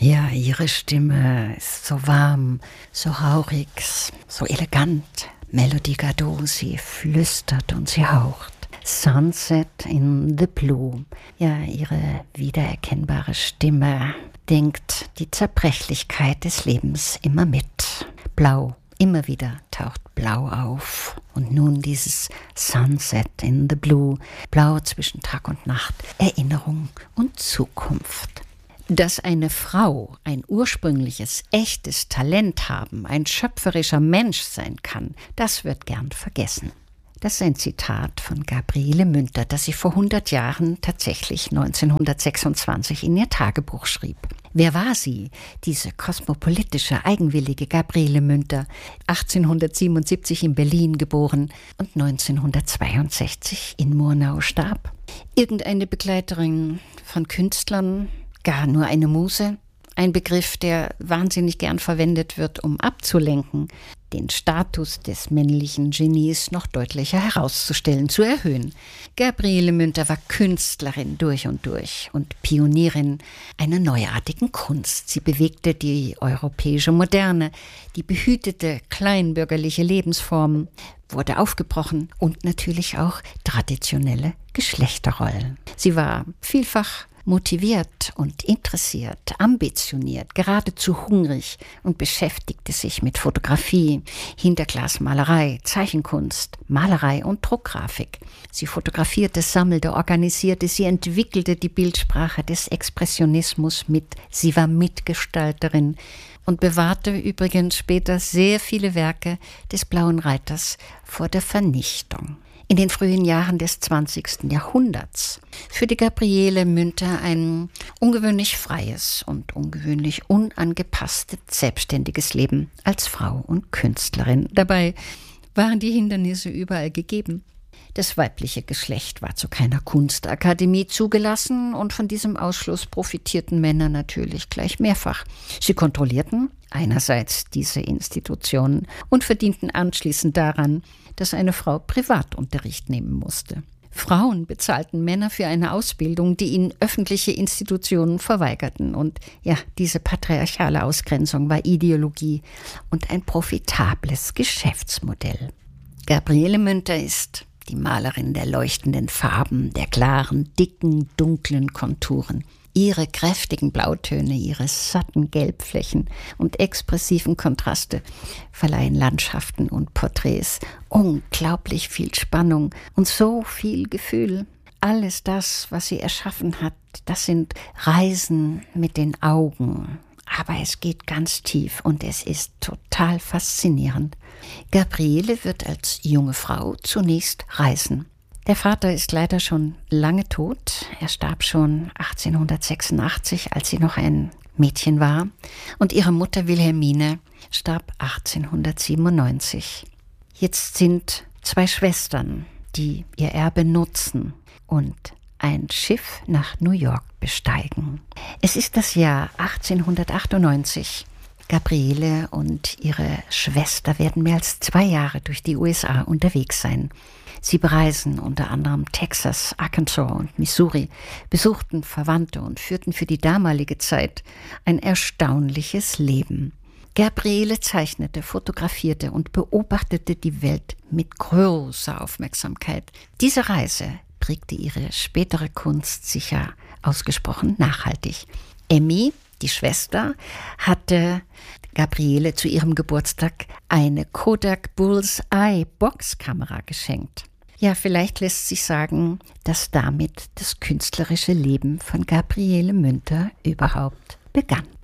Ja, ihre Stimme ist so warm, so rauchig, so elegant. Melody Gardot, sie flüstert und sie haucht. Sunset in the Blue. Ja, ihre wiedererkennbare Stimme denkt die Zerbrechlichkeit des Lebens immer mit. Blau, immer wieder taucht Blau auf. Und nun dieses Sunset in the Blue. Blau zwischen Tag und Nacht. Erinnerung und Zukunft. Dass eine Frau ein ursprüngliches, echtes Talent haben, ein schöpferischer Mensch sein kann, das wird gern vergessen. Das ist ein Zitat von Gabriele Münter, das sie vor 100 Jahren tatsächlich 1926 in ihr Tagebuch schrieb. Wer war sie, diese kosmopolitische, eigenwillige Gabriele Münter, 1877 in Berlin geboren und 1962 in Murnau starb? Irgendeine Begleiterin von Künstlern, gar nur eine Muse? Ein Begriff, der wahnsinnig gern verwendet wird, um abzulenken, den Status des männlichen Genies noch deutlicher herauszustellen, zu erhöhen. Gabriele Münter war Künstlerin durch und Pionierin einer neuartigen Kunst. Sie bewegte die europäische Moderne, die behütete kleinbürgerliche Lebensform, wurde aufgebrochen und natürlich auch traditionelle Geschlechterrollen. Sie war vielfach motiviert und interessiert, ambitioniert, geradezu hungrig und beschäftigte sich mit Fotografie, Hinterglasmalerei, Zeichenkunst, Malerei und Druckgrafik. Sie fotografierte, sammelte, organisierte, sie entwickelte die Bildsprache des Expressionismus mit. Sie war Mitgestalterin und bewahrte übrigens später sehr viele Werke des Blauen Reiters vor der Vernichtung. In den frühen Jahren des 20. Jahrhunderts führte Gabriele Münter ein ungewöhnlich freies und ungewöhnlich unangepasstes, selbstständiges Leben als Frau und Künstlerin. Dabei waren die Hindernisse überall gegeben. Das weibliche Geschlecht war zu keiner Kunstakademie zugelassen und von diesem Ausschluss profitierten Männer natürlich gleich mehrfach. Sie kontrollierten einerseits diese Institutionen und verdienten anschließend daran, dass eine Frau Privatunterricht nehmen musste. Frauen bezahlten Männer für eine Ausbildung, die ihnen öffentliche Institutionen verweigerten. Und ja, diese patriarchale Ausgrenzung war Ideologie und ein profitables Geschäftsmodell. Gabriele Münter ist die Malerin der leuchtenden Farben, der klaren, dicken, dunklen Konturen. Ihre kräftigen Blautöne, ihre satten Gelbflächen und expressiven Kontraste verleihen Landschaften und Porträts unglaublich viel Spannung und so viel Gefühl. Alles das, was sie erschaffen hat, das sind Reisen mit den Augen. Aber es geht ganz tief und es ist total faszinierend. Gabriele wird als junge Frau zunächst reisen. Der Vater ist leider schon lange tot. Er starb schon 1886, als sie noch ein Mädchen war. Und ihre Mutter Wilhelmine starb 1897. Jetzt sind 2 Schwestern, die ihr Erbe nutzen und ein Schiff nach New York besteigen. Es ist das Jahr 1898. Gabriele und ihre Schwester werden mehr als 2 Jahre durch die USA unterwegs sein. Sie bereisen unter anderem Texas, Arkansas und Missouri, besuchten Verwandte und führten für die damalige Zeit ein erstaunliches Leben. Gabriele zeichnete, fotografierte und beobachtete die Welt mit großer Aufmerksamkeit. Diese Reise prägte ihre spätere Kunst sicher ausgesprochen nachhaltig. Emmy, die Schwester, hatte Gabriele zu ihrem Geburtstag eine Kodak Bull's-Eye Boxkamera geschenkt. Ja, vielleicht lässt sich sagen, dass damit das künstlerische Leben von Gabriele Münter überhaupt begann.